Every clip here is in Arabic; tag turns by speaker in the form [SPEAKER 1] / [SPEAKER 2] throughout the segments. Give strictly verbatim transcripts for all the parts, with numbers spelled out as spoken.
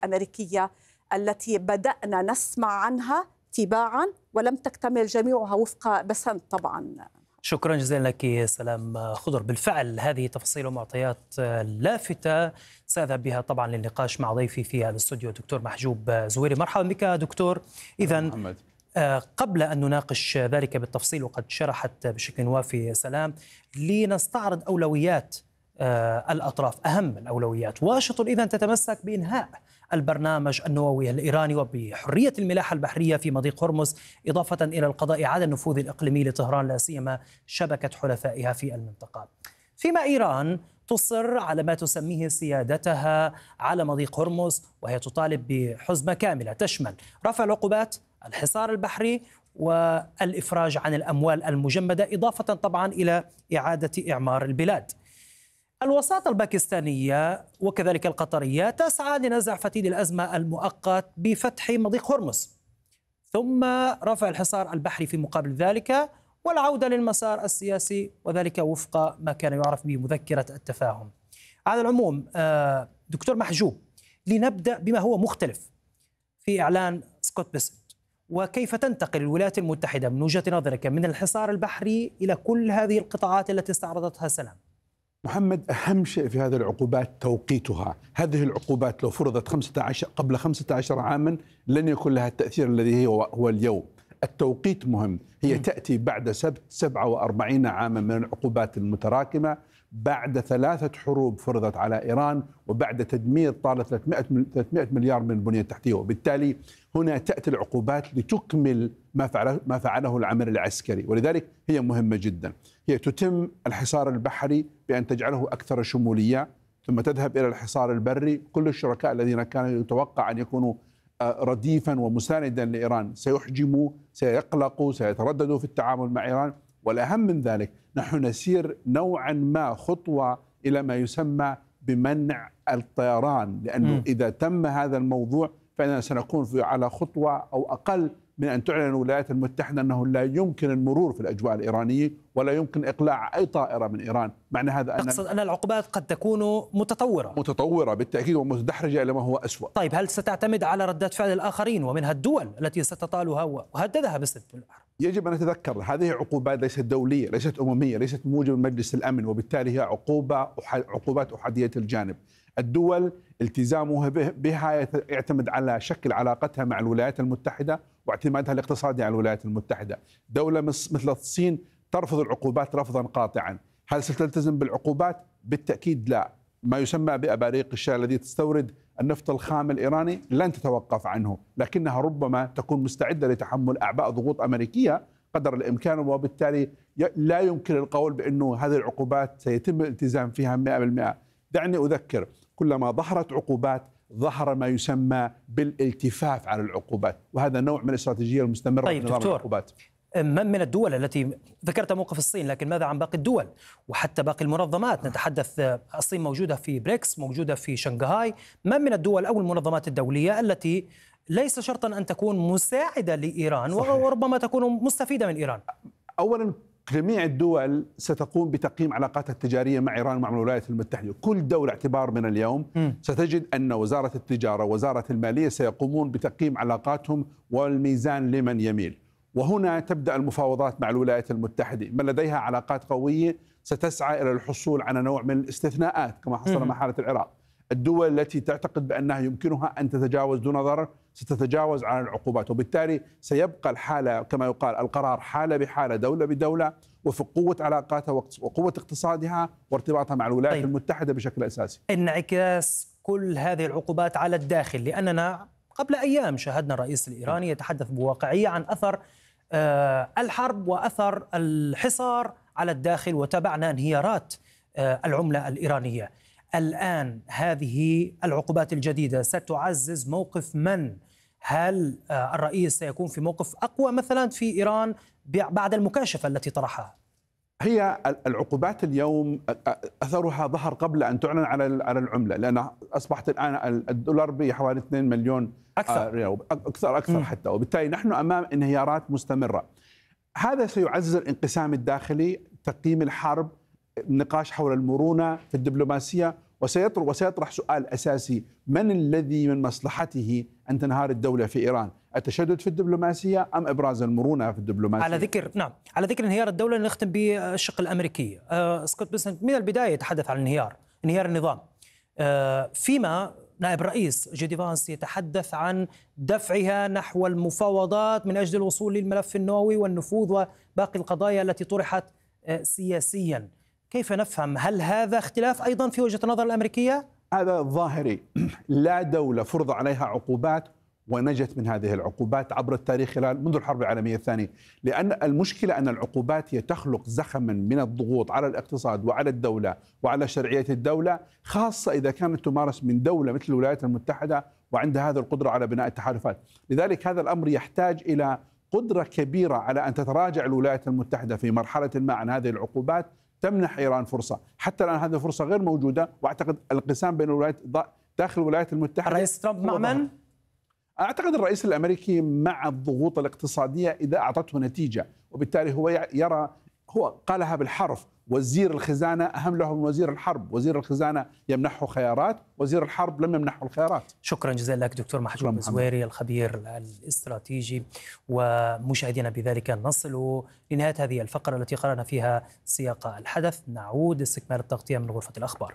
[SPEAKER 1] الأمريكية التي بدأنا نسمع عنها تباعا ولم تكتمل جميعها وفق بسنت طبعا.
[SPEAKER 2] شكرا جزيلا لك سلام خضر. بالفعل هذه تفاصيل ومعطيات لافتة سأذهب بها طبعا للنقاش مع ضيفي في هذا الاستوديو دكتور محجوب زويري. مرحبا بك دكتور. إذن قبل أن نناقش ذلك بالتفصيل وقد شرحت بشكل وافي سلام، لنستعرض أولويات الأطراف، أهم الأولويات. واشنطن إذن تتمسك بإنهاء البرنامج النووي الإيراني وبحرية الملاحة البحرية في مضيق هرمز، إضافة إلى القضاء على النفوذ الإقليمي لطهران لا سيما شبكة حلفائها في المنطقة. فيما إيران تصر على ما تسميه سيادتها على مضيق هرمز، وهي تطالب بحزمة كاملة تشمل رفع العقوبات، الحصار البحري، والإفراج عن الأموال المجمدة، إضافة طبعا إلى إعادة إعمار البلاد. الوساطة الباكستانية وكذلك القطرية تسعى لنزع فتيل الأزمة المؤقت بفتح مضيق هرمز، ثم رفع الحصار البحري في مقابل ذلك، والعودة للمسار السياسي، وذلك وفق ما كان يعرف بمذكرة التفاهم. على العموم دكتور محجوب، لنبدأ بما هو مختلف في إعلان سكوت بيسنت، وكيف تنتقل الولايات المتحدة من وجهة نظرك من الحصار البحري إلى كل هذه القطاعات التي استعرضتها سلام؟
[SPEAKER 3] محمد، أهم شيء في هذه العقوبات توقيتها. هذه العقوبات لو فرضت خمسة عشر قبل خمسة عشر عاما لن يكون لها التأثير الذي هو هو اليوم. التوقيت مهم. هي تأتي بعد سبعة وأربعين عاما من العقوبات المتراكمة، بعد ثلاثة حروب فرضت على إيران، وبعد تدمير طال ثلاثمئة مليار من البنية التحتية. وبالتالي هنا تأتي العقوبات لتكمل ما فعله, ما فعله العمل العسكري، ولذلك هي مهمة جدا. هي تتم الحصار البحري بأن تجعله أكثر شمولية، ثم تذهب إلى الحصار البري. كل الشركاء الذين كان يتوقع أن يكونوا رديفا ومساندا لإيران سيحجموا، سيقلقوا، سيترددوا في التعامل مع إيران. والأهم من ذلك، نحن نسير نوعا ما خطوة إلى ما يسمى بمنع الطيران، لأنه م. إذا تم هذا الموضوع فإننا سنكون في على خطوة أو أقل من أن تعلن الولايات المتحدة أنه لا يمكن المرور في الأجواء الإيرانية ولا يمكن إقلاع أي طائرة من إيران. معنى هذا أن
[SPEAKER 2] تقصد أن العقوبات قد تكون متطورة
[SPEAKER 3] متطورة بالتأكيد ومتدحرجة إلى ما هو أسوأ.
[SPEAKER 2] طيب، هل ستعتمد على ردات فعل الآخرين ومنها الدول التي ستطالها وهددها باسم البحر؟
[SPEAKER 3] يجب أن نتذكر هذه عقوبات ليست دولية، ليست أممية، ليست موجبة من مجلس الأمن، وبالتالي هي عقوبة عقوبات أحادية الجانب. الدول التزامها بها يعتمد على شكل علاقتها مع الولايات المتحدة واعتمادها الاقتصادي على الولايات المتحدة. دولة مثل الصين ترفض العقوبات رفضا قاطعا. هل ستلتزم بالعقوبات؟ بالتأكيد لا. ما يسمى بأباريق الشاي الذي تستورد النفط الخام الإيراني لن تتوقف عنه، لكنها ربما تكون مستعدة لتحمل أعباء ضغوط أمريكية قدر الإمكان، وبالتالي لا يمكن القول بأنه هذه العقوبات سيتم الالتزام فيها مئة بالمئة. دعني أذكر، كلما ظهرت عقوبات ظهر ما يسمى بالالتفاف على العقوبات، وهذا نوع من الاستراتيجية المستمرة
[SPEAKER 2] طيب
[SPEAKER 3] في نظام
[SPEAKER 2] دكتور،
[SPEAKER 3] العقوبات.
[SPEAKER 2] من من الدول التي ذكرت موقف الصين، لكن ماذا عن باقي الدول وحتى باقي المنظمات؟ نتحدث الصين موجودة في بريكس، موجودة في شنغهاي. من من الدول أو المنظمات الدولية التي ليس شرطا أن تكون مساعدة لإيران صحيح. وربما تكون مستفيدة من إيران؟
[SPEAKER 3] أولا، جميع الدول ستقوم بتقييم علاقاتها التجارية مع إيران ومع الولايات المتحدة. كل دولة اعتبار من اليوم م. ستجد أن وزارة التجارة ووزارة المالية سيقومون بتقييم علاقاتهم والميزان لمن يميل. وهنا تبدأ المفاوضات مع الولايات المتحدة. من لديها علاقات قوية ستسعى إلى الحصول على نوع من الاستثناءات كما حصل مع حالة العراق. الدول التي تعتقد بأنها يمكنها أن تتجاوز دون ضرر ستتجاوز عن العقوبات، وبالتالي سيبقى الحالة كما يقال القرار حالة بحالة، دولة بدولة، وفي قوة علاقاتها وقوة اقتصادها وارتباطها مع الولايات طيب. المتحدة بشكل أساسي.
[SPEAKER 2] انعكاس كل هذه العقوبات على الداخل، لأننا قبل أيام شاهدنا الرئيس الإيراني يتحدث بواقعية عن أثر الحرب وأثر الحصار على الداخل، وتابعنا انهيارات العملة الإيرانية. الآن هذه العقوبات الجديدة ستعزز موقف من؟ هل الرئيس سيكون في موقف أقوى مثلا في إيران بعد المكاشفة التي طرحها؟
[SPEAKER 3] هي العقوبات اليوم أثرها ظهر قبل أن تعلن على على العملة، لأن أصبحت الآن الدولار بحوالي اثنين مليون
[SPEAKER 2] أكثر
[SPEAKER 3] أكثر أكثر م. حتى، وبالتالي نحن أمام انهيارات مستمرة. هذا سيعزز الانقسام الداخلي، تقييم الحرب، النقاش حول المرونة في الدبلوماسية، وسيطرح وسيطرح سؤال أساسي: من الذي من مصلحته أن تنهار الدولة في إيران؟ التشدد في الدبلوماسية أم إبراز المرونة في الدبلوماسية؟
[SPEAKER 2] على ذكر نعم على ذكر انهيار الدولة نختم بالشق الأمريكي. آه سكوت بيسنت من البداية يتحدث عن انهيار انهيار النظام، آه فيما نائب الرئيس جي دي فانس يتحدث عن دفعها نحو المفاوضات من أجل الوصول للملف النووي والنفوذ وباقي القضايا التي طرحت آه سياسيا. كيف نفهم؟ هل هذا اختلاف أيضا في وجهة النظر الأمريكية؟
[SPEAKER 3] هذا ظاهري. لا دولة فرض عليها عقوبات ونجت من هذه العقوبات عبر التاريخ خلال منذ الحرب العالمية الثانية، لأن المشكلة أن العقوبات هي تخلق زخما من الضغوط على الاقتصاد وعلى الدولة وعلى شرعية الدولة، خاصة إذا كانت تمارس من دولة مثل الولايات المتحدة وعندها هذه القدرة على بناء التحالفات. لذلك هذا الأمر يحتاج إلى قدرة كبيرة على أن تتراجع الولايات المتحدة في مرحلة ما عن هذه العقوبات تمنح إيران فرصة. حتى الآن هذه الفرصة غير موجودة، وأعتقد الانقسام بين الولايات داخل الولايات المتحدة.
[SPEAKER 2] الرئيس ترامب مع من؟
[SPEAKER 3] أعتقد الرئيس الأمريكي مع الضغوط الاقتصادية إذا أعطته نتيجة، وبالتالي هو يرى، هو قالها بالحرف: وزير الخزانة أهم له من وزير الحرب. وزير الخزانة يمنحه خيارات، وزير الحرب لم يمنحه الخيارات.
[SPEAKER 2] شكرا جزيلا لك دكتور محجوب الزويري الخبير الاستراتيجي. ومشاهدينا بذلك نصل لنهاية هذه الفقرة التي قرأنا فيها سياق الحدث. نعود لاستكمال التغطية من غرفة الأخبار.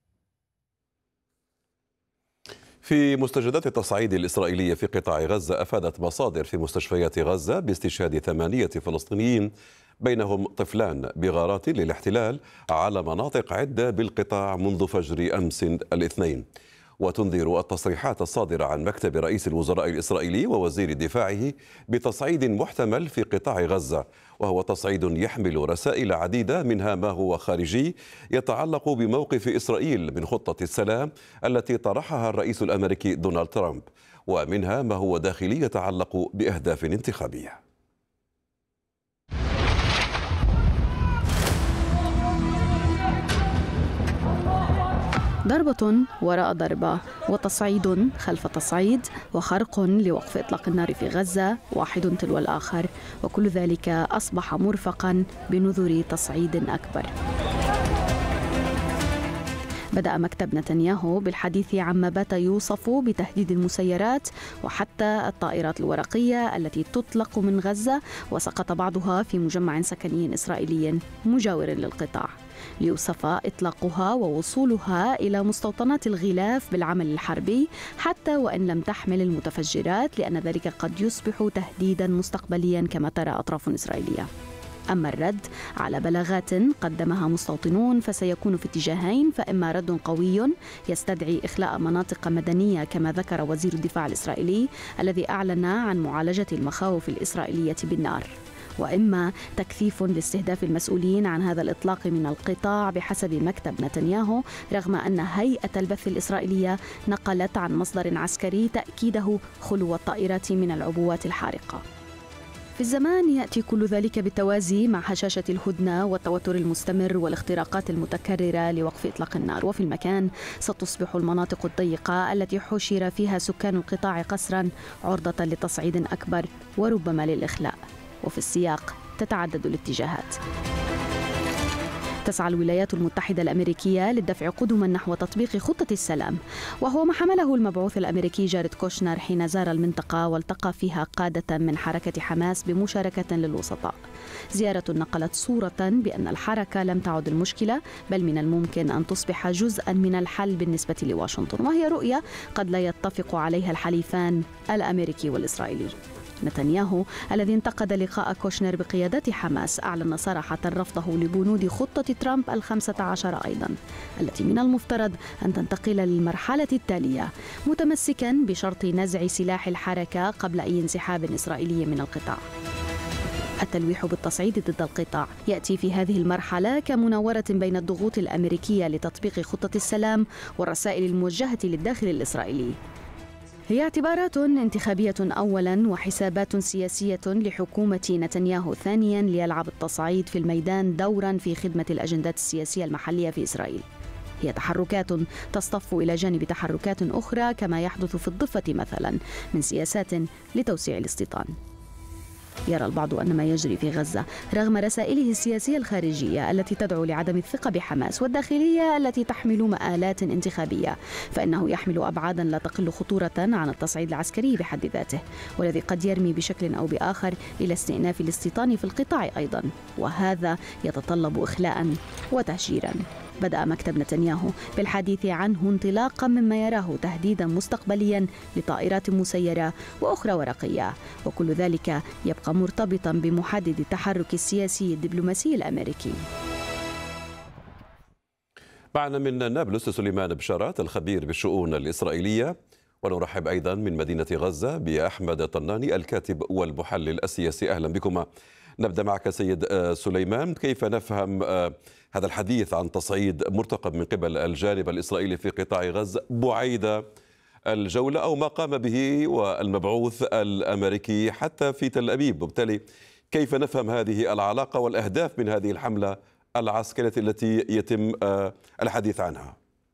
[SPEAKER 4] في مستجدات التصعيد الإسرائيلية في قطاع غزة، أفادت مصادر في مستشفيات غزة باستشهاد ثمانية فلسطينيين بينهم طفلان بغارات للاحتلال على مناطق عدة بالقطاع منذ فجر أمس الاثنين. وتنذر التصريحات الصادرة عن مكتب رئيس الوزراء الإسرائيلي ووزير دفاعه بتصعيد محتمل في قطاع غزة، وهو تصعيد يحمل رسائل عديدة، منها ما هو خارجي يتعلق بموقف إسرائيل من خطة السلام التي طرحها الرئيس الأمريكي دونالد ترامب، ومنها ما هو داخلي يتعلق بأهداف انتخابية.
[SPEAKER 5] ضربة وراء ضربة، وتصعيد خلف تصعيد، وخرق لوقف إطلاق النار في غزة، واحد تلو الآخر، وكل ذلك أصبح مرفقا بنذر تصعيد أكبر. بدأ مكتب نتنياهو بالحديث عما بات يوصف بتهديد المسيرات وحتى الطائرات الورقية التي تطلق من غزة، وسقط بعضها في مجمع سكني إسرائيلي مجاور للقطاع، ليوصف إطلاقها ووصولها إلى مستوطنات الغلاف بالعمل الحربي، حتى وإن لم تحمل المتفجرات، لأن ذلك قد يصبح تهديدا مستقبليا كما ترى أطراف إسرائيلية. أما الرد على بلاغات قدمها مستوطنون فسيكون في اتجاهين، فإما رد قوي يستدعي إخلاء مناطق مدنية كما ذكر وزير الدفاع الإسرائيلي الذي أعلن عن معالجة المخاوف الإسرائيلية بالنار، وإما تكثيف لاستهداف المسؤولين عن هذا الإطلاق من القطاع بحسب مكتب نتنياهو، رغم أن هيئة البث الإسرائيلية نقلت عن مصدر عسكري تأكيده خلو الطائرات من العبوات الحارقة. في الزمان يأتي كل ذلك بالتوازي مع هشاشة الهدنة والتوتر المستمر والاختراقات المتكررة لوقف إطلاق النار، وفي المكان ستصبح المناطق الضيقة التي حشر فيها سكان القطاع قسرا عرضة لتصعيد أكبر وربما للإخلاء، وفي السياق تتعدد الاتجاهات. تسعى الولايات المتحدة الأمريكية للدفع قدما نحو تطبيق خطة السلام، وهو ما حمله المبعوث الأمريكي جاريد كوشنر حين زار المنطقة والتقى فيها قادة من حركة حماس بمشاركة للوسطاء. زيارة نقلت صورة بأن الحركة لم تعد المشكلة، بل من الممكن أن تصبح جزءا من الحل بالنسبة لواشنطن، وهي رؤية قد لا يتفق عليها الحليفان الأمريكي والإسرائيلي. نتنياهو الذي انتقد لقاء كوشنر بقيادة حماس أعلن صراحة رفضه لبنود خطة ترامب الخمسة عشر أيضا، التي من المفترض أن تنتقل للمرحلة التالية، متمسكا بشرط نزع سلاح الحركة قبل أي انسحاب إسرائيلي من القطاع. التلويح بالتصعيد ضد القطاع يأتي في هذه المرحلة كمناورة بين الضغوط الأمريكية لتطبيق خطة السلام والرسائل الموجهة للداخل الإسرائيلي. هي اعتبارات انتخابية أولا وحسابات سياسية لحكومة نتنياهو ثانيا ليلعب التصعيد في الميدان دورا في خدمة الأجندات السياسية المحلية في إسرائيل. هي تحركات تصطف إلى جانب تحركات أخرى كما يحدث في الضفة مثلا من سياسات لتوسيع الاستيطان. يرى البعض أن ما يجري في غزة رغم رسائله السياسية الخارجية التي تدعو لعدم الثقة بحماس والداخلية التي تحمل مآلات انتخابية، فإنه يحمل أبعادا لا تقل خطورة عن التصعيد العسكري بحد ذاته، والذي قد يرمي بشكل أو بآخر إلى استئناف الاستيطان في القطاع أيضا، وهذا يتطلب إخلاء وتهجيرا. بدأ مكتب نتنياهو بالحديث عنه انطلاقا مما يراه تهديدا مستقبليا لطائرات مسيرة وأخرى ورقية، وكل ذلك يبقى مرتبطا بمحدد التحرك السياسي الدبلوماسي الأمريكي.
[SPEAKER 4] معنا من نابلس سليمان بشارات الخبير بالشؤون الإسرائيلية، ونرحب أيضا من مدينة غزة بأحمد الطناني الكاتب والمحلل السياسي. أهلا بكما. نبدأ معك سيد سليمان، كيف نفهم هذا الحديث عن تصعيد مرتقب من قبل الجانب الإسرائيلي في قطاع غزة بعيد الجولة أو ما قام به والمبعوث الأمريكي حتى في تل أبيب، وبالتالي كيف نفهم هذه العلاقة والأهداف من هذه الحملة العسكرية التي يتم الحديث عنها؟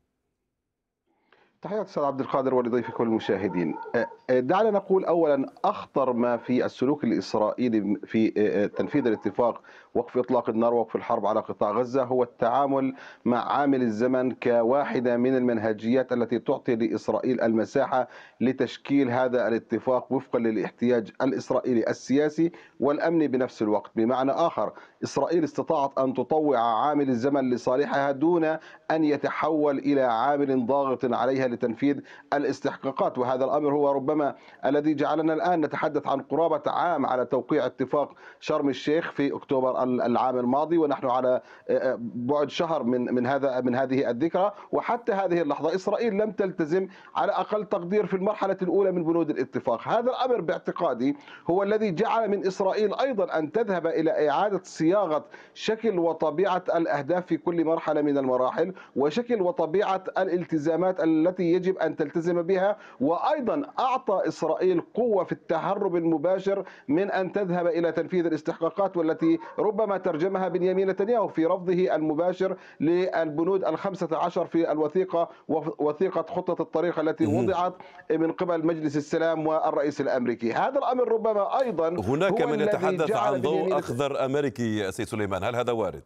[SPEAKER 6] تحياتي أستاذ عبد القادر ولضيفك والمشاهدين. دعنا نقول أولا أخطر ما في السلوك الإسرائيلي في تنفيذ الاتفاق وقف إطلاق النار ووقف الحرب على قطاع غزة هو التعامل مع عامل الزمن كواحدة من المنهجيات التي تعطي لإسرائيل المساحة لتشكيل هذا الاتفاق وفقا للاحتياج الإسرائيلي السياسي والأمني بنفس الوقت. بمعنى آخر، إسرائيل استطاعت أن تطوع عامل الزمن لصالحها دون أن يتحول إلى عامل ضاغط عليها لتنفيذ الاستحقاقات، وهذا الأمر هو ربما الذي جعلنا الآن نتحدث عن قرابة عام على توقيع اتفاق شرم الشيخ في أكتوبر العام الماضي، ونحن على بعد شهر من من هذا من هذه الذكرى، وحتى هذه اللحظة إسرائيل لم تلتزم على أقل تقدير في المرحلة الأولى من بنود الاتفاق. هذا الأمر باعتقادي هو الذي جعل من إسرائيل أيضا أن تذهب إلى إعادة صياغة شكل وطبيعة الأهداف في كل مرحلة من المراحل، وشكل وطبيعة الالتزامات التي يجب أن تلتزم بها، وأيضا أعطى إسرائيل قوة في التهرب المباشر من أن تذهب إلى تنفيذ الاستحقاقات، والتي ربما ترجمها بنيامين نتنياهو في رفضه المباشر للبنود الخمسة عشر في الوثيقة وثيقة خطة الطريق التي وضعت من قبل مجلس السلام والرئيس الأمريكي. هذا الأمر ربما أيضا
[SPEAKER 4] هناك
[SPEAKER 6] هو
[SPEAKER 4] من يتحدث عن ضوء
[SPEAKER 6] أخضر
[SPEAKER 4] أمريكي. سيد سليمان، هل هذا وارد؟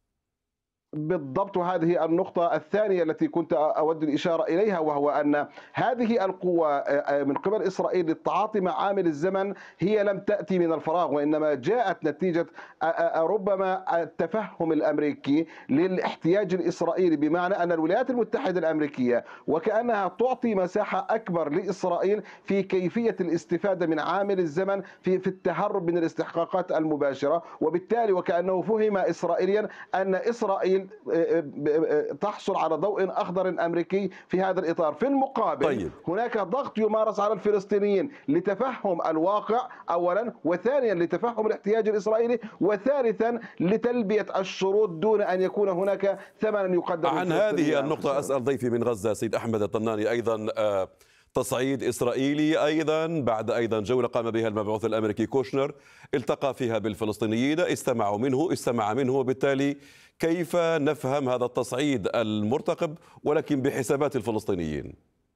[SPEAKER 6] بالضبط، هذه النقطة الثانية التي كنت أود الإشارة إليها، وهو أن هذه القوة من قبل إسرائيل للتعاطي مع عامل الزمن هي لم تأتي من الفراغ، وإنما جاءت نتيجة ربما التفهم الأمريكي للاحتياج الإسرائيلي، بمعنى أن الولايات المتحدة الأمريكية وكأنها تعطي مساحة أكبر لإسرائيل في كيفية الاستفادة من عامل الزمن في في التهرب من الاستحقاقات المباشرة، وبالتالي وكأنه فهم إسرائيليا أن إسرائيل تحصل على ضوء أخضر أمريكي في هذا الإطار. في المقابل طيب. هناك ضغط يمارس على الفلسطينيين لتفهم الواقع أولا، وثانيا لتفهم الاحتياج الإسرائيلي، وثالثا لتلبية الشروط دون أن يكون هناك ثمن يقدم.
[SPEAKER 4] عن هذه النقطة أسأل ضيفي من غزة سيد أحمد الطناني أيضا. تصعيد إسرائيلي أيضا بعد أيضا جولة قام بها المبعوث الأمريكي كوشنر، التقى فيها بالفلسطينيين، استمعوا منه استمع منه وبالتالي كيف نفهم هذا التصعيد المرتقب ولكن بحسابات الفلسطينيين؟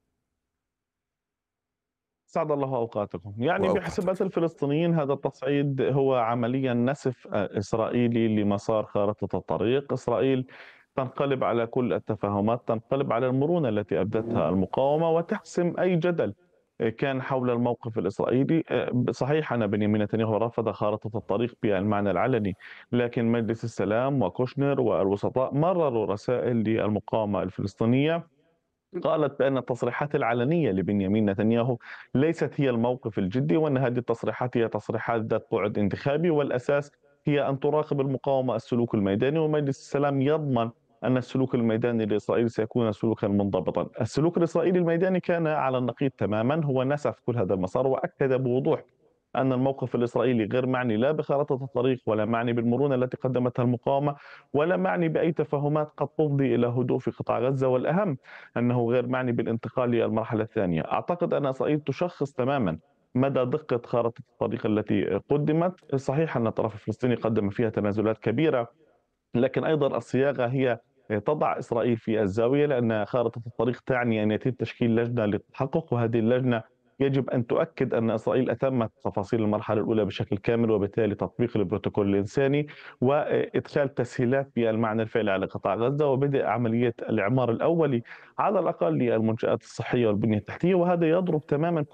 [SPEAKER 7] سعد الله أوقاتكم. يعني بحسابات الفلسطينيين هذا التصعيد هو عمليا نسف إسرائيلي لمسار خارطة الطريق. إسرائيل تنقلب على كل التفاهمات، تنقلب على المرونة التي أبدتها المقاومة وتحسم أي جدل كان حول الموقف الإسرائيلي. صحيح أن بنيامين نتنياهو رفض خارطة الطريق بالمعنى العلني، لكن مجلس السلام وكوشنر والوسطاء مرروا رسائل للمقاومة الفلسطينية قالت بأن التصريحات العلنية لبنيامين نتنياهو ليست هي الموقف الجدي، وأن هذه التصريحات هي تصريحات ذات بعد انتخابي، والأساس هي أن تراقب المقاومة السلوك الميداني، ومجلس السلام يضمن أن السلوك الميداني لإسرائيل سيكون سلوكا منضبطا. السلوك الإسرائيلي الميداني كان على النقيض تماما، هو نسف كل هذا المسار وأكد بوضوح أن الموقف الإسرائيلي غير معني لا بخارطة الطريق ولا معني بالمرونة التي قدمتها المقاومة ولا معني بأي تفاهمات قد تفضي إلى هدوء في قطاع غزة، والأهم أنه غير معني بالانتقال إلى المرحلة الثانية. أعتقد أن إسرائيل تشخص تماما مدى دقة خارطة الطريق التي قدمت. صحيح أن الطرف الفلسطيني قدم فيها تنازلات كبيرة، لكن أيضا الصياغة هي تضع إسرائيل في الزاوية، لأن خارطة الطريق تعني أن يتم تشكيل لجنة للتحقق، وهذه اللجنة يجب أن تؤكد أن إسرائيل أتمت تفاصيل المرحلة الأولى بشكل كامل، وبالتالي تطبيق البروتوكول الإنساني وإدخال تسهيلات بالمعنى الفعلي على قطاع غزة، وبدء عملية الإعمار الأولي على الأقل للمنشآت الصحية والبنية التحتية. وهذا يضرب تماما